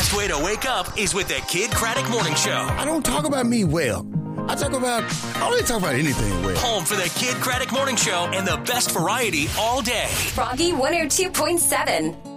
best way to wake up is with the Kid Craddock Morning Show. I don't talk about me well. I don't really talk about anything well. Home for the Kid Craddock Morning Show and the best variety all day. Froggy 102.7.